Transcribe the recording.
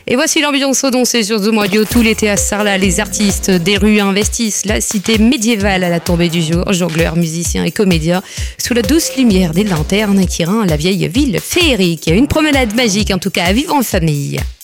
Et voici l'ambiance annoncée sur Zoom Radio tout l'été à Sarlat. Les artistes des rues investissent la cité médiévale à la tombée du jour. Jongleurs, musiciens et comédiens sous la douce lumière des lanternes qui rend la vieille ville féerique. Une promenade magique en tout cas à vivre en famille.